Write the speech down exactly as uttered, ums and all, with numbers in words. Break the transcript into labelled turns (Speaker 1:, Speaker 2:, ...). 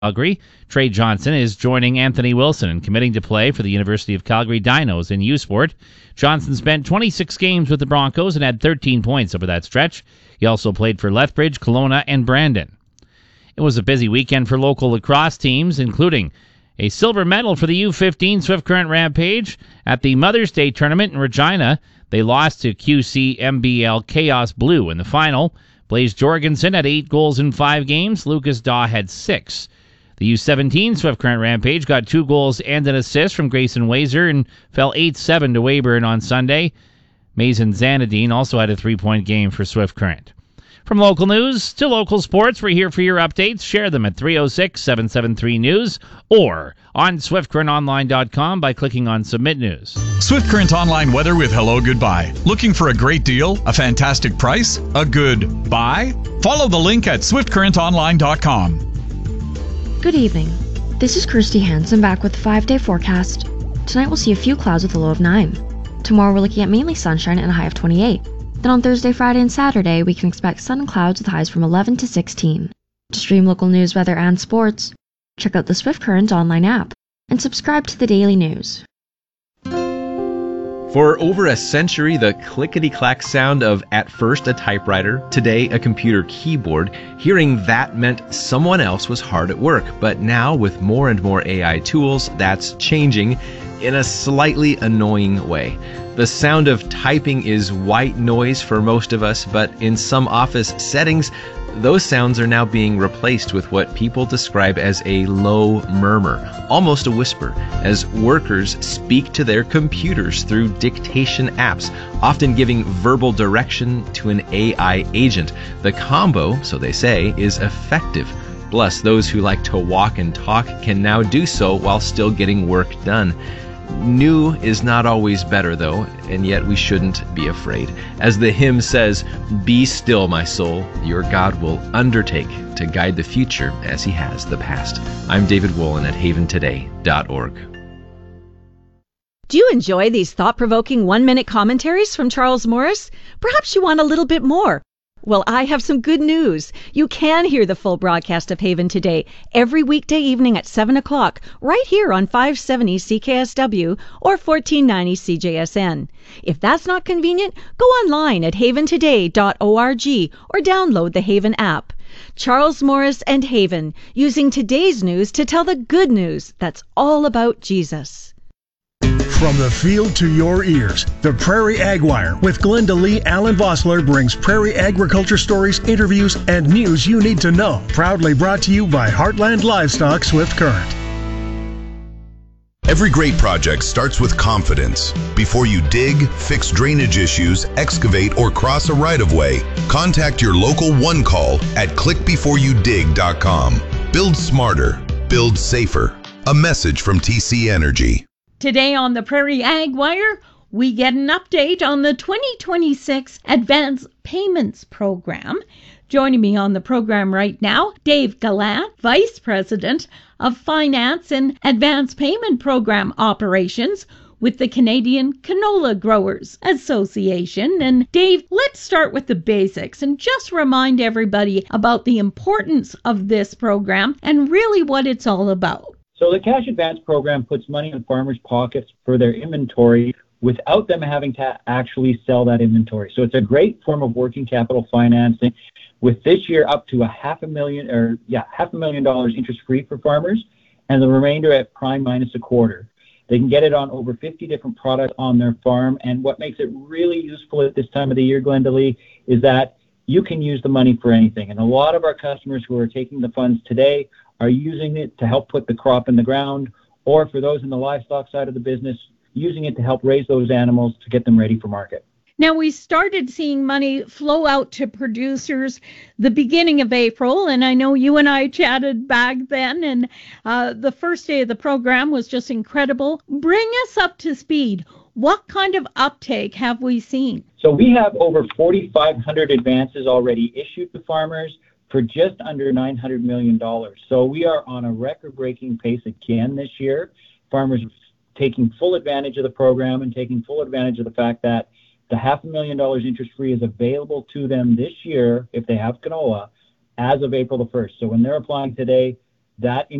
Speaker 1: Calgary. Trey Johnson is joining Anthony Wilson and committing to play for the University of Calgary Dinos in U Sport. Johnson spent twenty-six games with the Broncos and had thirteen points over that stretch. He also played for Lethbridge, Kelowna, and Brandon. It was a busy weekend for local lacrosse teams, including a silver medal for the U fifteen Swift Current Rampage at the Mother's Day tournament in Regina. They lost to Q C M B L Chaos Blue in the final. Blaze Jorgensen had eight goals in five games. Lucas Daw had six. The U seventeen Swift Current Rampage got two goals and an assist from Grayson Wazer and fell eight seven to Weyburn on Sunday. Mason Zanadine also had a three-point game for Swift Current. From local news to local sports, we're here for your updates. Share them at three oh six, seven seven three, news or on swift current online dot com by clicking on Submit News.
Speaker 2: Swift Current Online weather with Hello Goodbye. Looking for a great deal, a fantastic price, a good buy? Follow the link at swift current online dot com.
Speaker 3: Good evening. This is Kirsty Hansen back with the five-day forecast. Tonight we'll see a few clouds with a low of nine. Tomorrow we're looking at mainly sunshine and a high of twenty-eight. Then on Thursday, Friday, and Saturday we can expect sun and clouds with highs from eleven to sixteen. To stream local news, weather, and sports, check out the Swift Current online app and subscribe to the daily news.
Speaker 4: For over a century, the clickety-clack sound of at first a typewriter, today a computer keyboard, hearing that meant someone else was hard at work. But now, with more and more A I tools, that's changing in a slightly annoying way. The sound of typing is white noise for most of us, but in some office settings, those sounds are now being replaced with what people describe as a low murmur, almost a whisper, as workers speak to their computers through dictation apps, often giving verbal direction to an A I agent. The combo, so they say, is effective. Plus, those who like to walk and talk can now do so while still getting work done. New is not always better, though, and yet we shouldn't be afraid. As the hymn says, "Be still, my soul, your God will undertake to guide the future as he has the past." I'm David Wolin at haven today dot org.
Speaker 5: Do you enjoy these thought-provoking one-minute commentaries from Charles Morris? Perhaps you want a little bit more. Well, I have some good news. You can hear the full broadcast of Haven Today every weekday evening at seven o'clock, right here on five seventy C K S W or fourteen ninety C J S N. If that's not convenient, go online at haven today dot org or download the Haven app. Charles Morris and Haven, using today's news to tell the good news that's all about Jesus.
Speaker 6: From the field to your ears, the Prairie Ag Wire with Glenda Lee Allen Vossler brings prairie agriculture stories, interviews, and news you need to know. Proudly brought to you by Heartland Livestock Swift Current.
Speaker 7: Every great project starts with confidence. Before you dig, fix drainage issues, excavate, or cross a right-of-way, contact your local One Call at click before you dig dot com. Build smarter, build safer. A message from T C Energy.
Speaker 8: Today on the Prairie Ag Wire, we get an update on the twenty twenty-six Advance Payments Program. Joining me on the program right now, Dave Gallant, Vice President of Finance and Advance Payment Program Operations with the Canadian Canola Growers Association. And Dave, let's start with the basics and just remind everybody about the importance of this program and really what it's all about.
Speaker 9: So the Cash Advance program puts money in farmers' pockets for their inventory without them having to actually sell that inventory. So it's a great form of working capital financing, with this year up to a half a million or yeah, half a million dollars interest free for farmers, and the remainder at prime minus a quarter. They can get it on over fifty different products on their farm. And what makes it really useful at this time of the year, Glenda Lee, is that you can use the money for anything. And a lot of our customers who are taking the funds today are using it to help put the crop in the ground, or for those in the livestock side of the business, using it to help raise those animals to get them ready for market.
Speaker 8: Now, we started seeing money flow out to producers the beginning of April, and I know you and I chatted back then, and uh, the first day of the program was just incredible. Bring us up to speed. What kind of uptake have we seen?
Speaker 9: So we have over forty-five hundred advances already issued to farmers for just under nine hundred million dollars. So we are on a record-breaking pace again this year. Farmers are taking full advantage of the program and taking full advantage of the fact that the half a million dollars interest-free is available to them this year if they have canola as of April the first. So when they're applying today, that